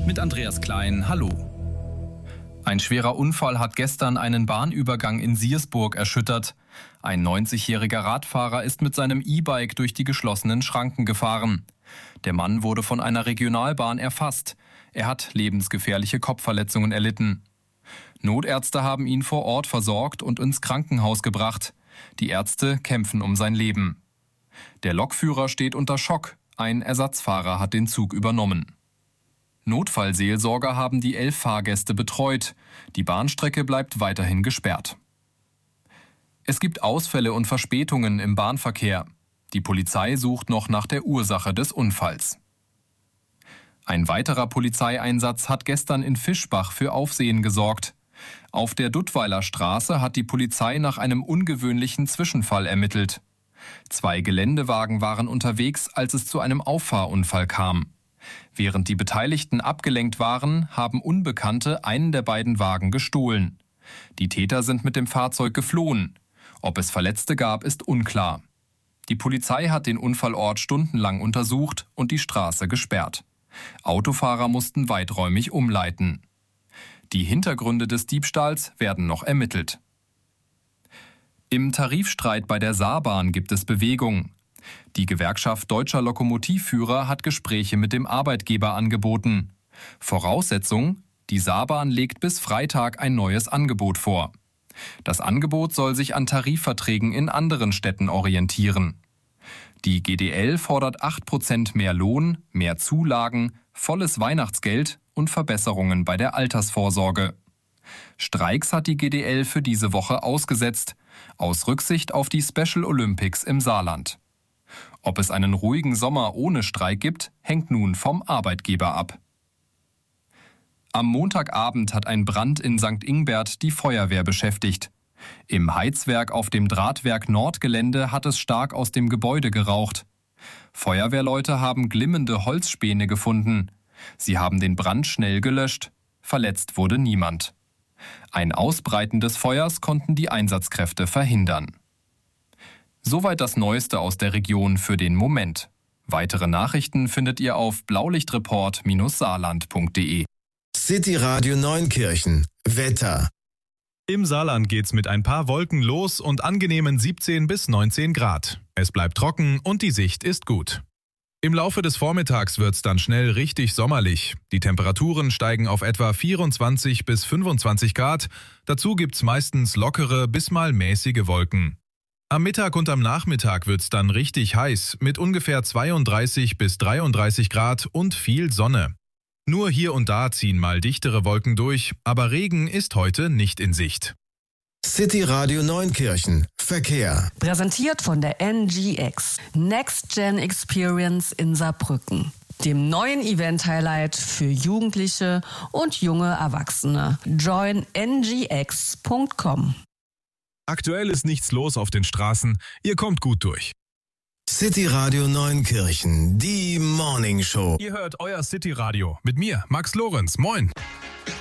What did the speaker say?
mit Andreas Klein. Hallo. Ein schwerer Unfall hat gestern einen Bahnübergang in Siersburg erschüttert. Ein 90-jähriger Radfahrer ist mit seinem E-Bike durch die geschlossenen Schranken gefahren. Der Mann wurde von einer Regionalbahn erfasst. Er hat lebensgefährliche Kopfverletzungen erlitten. Notärzte haben ihn vor Ort versorgt und ins Krankenhaus gebracht. Die Ärzte kämpfen um sein Leben. Der Lokführer steht unter Schock. Ein Ersatzfahrer hat den Zug übernommen. Notfallseelsorger haben die 11 Fahrgäste betreut. Die Bahnstrecke bleibt weiterhin gesperrt. Es gibt Ausfälle und Verspätungen im Bahnverkehr. Die Polizei sucht noch nach der Ursache des Unfalls. Ein weiterer Polizeieinsatz hat gestern in Fischbach für Aufsehen gesorgt. Auf der Duttweiler Straße hat die Polizei nach einem ungewöhnlichen Zwischenfall ermittelt. 2 Geländewagen waren unterwegs, als es zu einem Auffahrunfall kam. Während die Beteiligten abgelenkt waren, haben Unbekannte einen der beiden Wagen gestohlen. Die Täter sind mit dem Fahrzeug geflohen. Ob es Verletzte gab, ist unklar. Die Polizei hat den Unfallort stundenlang untersucht und die Straße gesperrt. Autofahrer mussten weiträumig umleiten. Die Hintergründe des Diebstahls werden noch ermittelt. Im Tarifstreit bei der Saarbahn gibt es Bewegung. Die Gewerkschaft Deutscher Lokomotivführer hat Gespräche mit dem Arbeitgeber angeboten. Voraussetzung: die Saarbahn legt bis Freitag ein neues Angebot vor. Das Angebot soll sich an Tarifverträgen in anderen Städten orientieren. Die GDL fordert 8% mehr Lohn, mehr Zulagen, volles Weihnachtsgeld und Verbesserungen bei der Altersvorsorge. Streiks hat die GDL für diese Woche ausgesetzt, aus Rücksicht auf die Special Olympics im Saarland. Ob es einen ruhigen Sommer ohne Streik gibt, hängt nun vom Arbeitgeber ab. Am Montagabend hat ein Brand in St. Ingbert die Feuerwehr beschäftigt. Im Heizwerk auf dem Drahtwerk Nordgelände hat es stark aus dem Gebäude geraucht. Feuerwehrleute haben glimmende Holzspäne gefunden. Sie haben den Brand schnell gelöscht. Verletzt wurde niemand. Ein Ausbreiten des Feuers konnten die Einsatzkräfte verhindern. Soweit das Neueste aus der Region für den Moment. Weitere Nachrichten findet ihr auf blaulichtreport-saarland.de. City Radio Neunkirchen. Wetter. Im Saarland geht's mit ein paar Wolken los und angenehmen 17 bis 19 Grad. Es bleibt trocken und die Sicht ist gut. Im Laufe des Vormittags wird's dann schnell richtig sommerlich. Die Temperaturen steigen auf etwa 24 bis 25 Grad. Dazu gibt's meistens lockere bis mal mäßige Wolken. Am Mittag und am Nachmittag wird's dann richtig heiß mit ungefähr 32 bis 33 Grad und viel Sonne. Nur hier und da ziehen mal dichtere Wolken durch, aber Regen ist heute nicht in Sicht. City Radio Neunkirchen. Verkehr. Präsentiert von der NGX. Next Gen Experience in Saarbrücken. Dem neuen Event-Highlight für Jugendliche und junge Erwachsene. Join ngx.com. Aktuell ist nichts los auf den Straßen. Ihr kommt gut durch. City Radio Neunkirchen. Die Morning Show. Ihr hört euer City Radio mit mir, Max Lorenz. Moin.